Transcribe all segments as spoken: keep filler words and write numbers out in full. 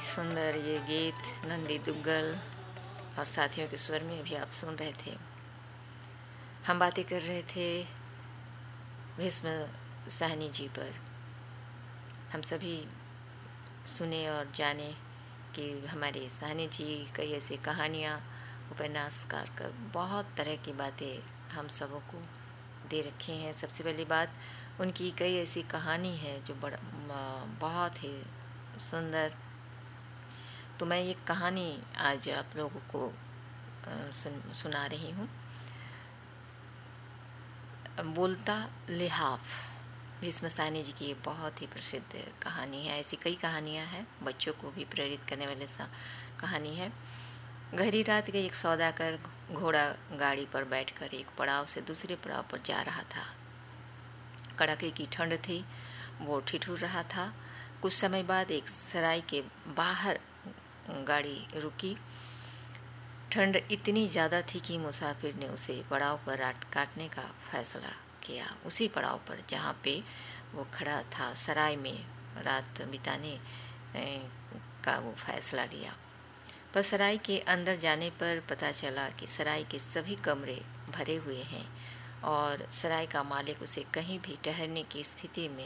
सुंदर ये गीत नंदी दुग्गल और साथियों के स्वर में भी आप सुन रहे थे। हम बातें कर रहे थे भीष्म साहनी जी पर। हम सभी सुने और जाने कि हमारे साहनी जी कई ऐसी कहानियाँ, उपन्यासकार का बहुत तरह की बातें हम सबों को दे रखी हैं। सबसे पहली बात, उनकी कई ऐसी कहानी है जो बड़ा बहुत ही सुंदर। तो मैं ये कहानी आज आप लोगों को सुन सुना रही हूँ। बोलता लिहाफ भीष्म साहनी जी की बहुत ही प्रसिद्ध कहानी है। ऐसी कई कहानियाँ हैं, बच्चों को भी प्रेरित करने वाले सा कहानी है। गहरी रात के एक सौदागर घोड़ा गाड़ी पर बैठकर एक पड़ाव से दूसरे पड़ाव पर जा रहा था। कड़ाके की ठंड थी, वो ठिठुर रहा था। कुछ समय बाद एक सराय के बाहर गाड़ी रुकी। ठंड इतनी ज़्यादा थी कि मुसाफिर ने उसे पड़ाव पर रात काटने का फैसला किया। उसी पड़ाव पर जहाँ पे वो खड़ा था, सराय में रात बिताने का वो फैसला लिया। पर सराय के अंदर जाने पर पता चला कि सराय के सभी कमरे भरे हुए हैं और सराय का मालिक उसे कहीं भी ठहरने की स्थिति में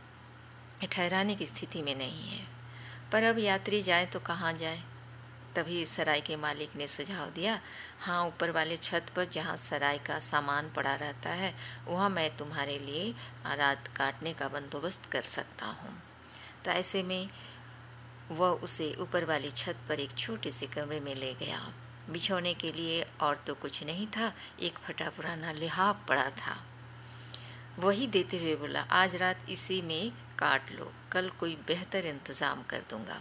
ठहराने की स्थिति में नहीं है। पर अब यात्री जाए तो कहाँ जाए? तभी सराय के मालिक ने सुझाव दिया, हाँ, ऊपर वाले छत पर जहाँ सराय का सामान पड़ा रहता है, वहाँ मैं तुम्हारे लिए रात काटने का बंदोबस्त कर सकता हूँ। तो ऐसे में वह उसे ऊपर वाली छत पर एक छोटे से कमरे में ले गया। बिछोने के लिए और तो कुछ नहीं था, एक फटा पुराना लिहाफ पड़ा था। वही देते हुए बोला, आज रात इसी में काट लो, कल कोई बेहतर इंतज़ाम कर दूंगा।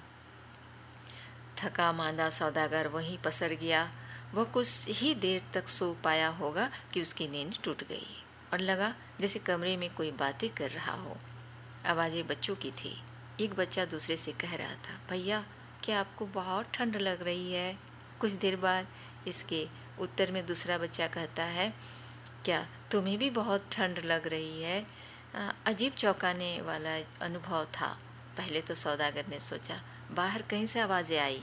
थका मांदा सौदागर वहीं पसर गया। वह कुछ ही देर तक सो पाया होगा कि उसकी नींद टूट गई और लगा जैसे कमरे में कोई बातें कर रहा हो। आवाज़ें बच्चों की थी। एक बच्चा दूसरे से कह रहा था, भैया क्या आपको बहुत ठंड लग रही है? कुछ देर बाद इसके उत्तर में दूसरा बच्चा कहता है, क्या तुम्हें भी बहुत ठंड लग रही है? अजीब चौंकाने वाला अनुभव था। पहले तो सौदागर ने सोचा बाहर कहीं से आवाज़ें आई।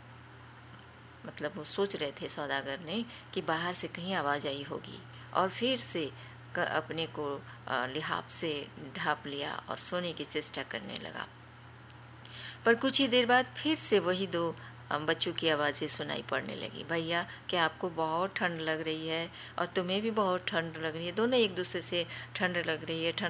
मतलब वो सोच रहे थे सौदागर ने कि बाहर से कहीं आवाज़ आई होगी, और फिर से अपने को लिहाफ से ढाँप लिया और सोने की चेष्टा करने लगा। पर कुछ ही देर बाद फिर से वही दो बच्चों की आवाज़ें सुनाई पड़ने लगी, भैया क्या आपको बहुत ठंड लग रही है? और तुम्हें भी बहुत ठंड लग रही है। दोनों एक दूसरे से ठंड लग रही है ठंड